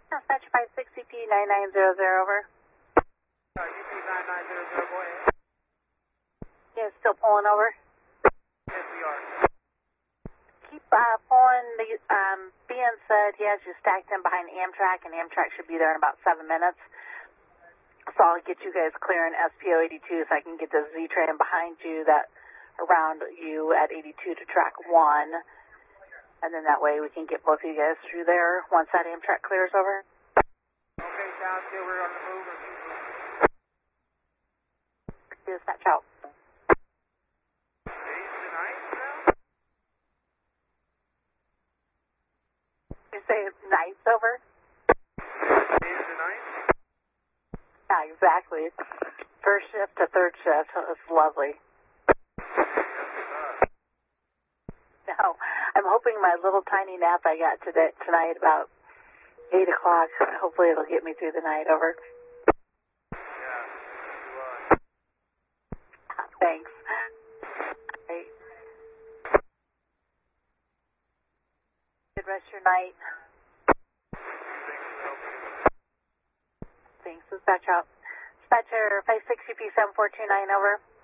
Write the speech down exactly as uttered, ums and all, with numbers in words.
Dispatch five sixty P nine nine zero zero, over. Uh, U P nine nine zero zero, go ahead. You guys still pulling over? Yes, we are. Keep uh, pulling. The um, B N said he has you stacked in behind Amtrak, and Amtrak should be there in about seven minutes. So I'll get you guys clearing S P O eighty-two so I can get the Z train behind you that around you at eighty-two to track one. And then that way we can get both of you guys through there once that Amtrak clears over. Okay, sounds good. We're on the move. Dispatch out. Days tonight now? You say night's over? Days tonight? Yeah, exactly. First shift to third shift. It's lovely. No, I'm hoping my little tiny nap I got today tonight about eight o'clock. Hopefully it'll get me through the night, over. Yeah, you are. Thanks. Great. Good rest of your night. Thanks. Dispatch out. Dispatcher five sixty P seven four two nine, over.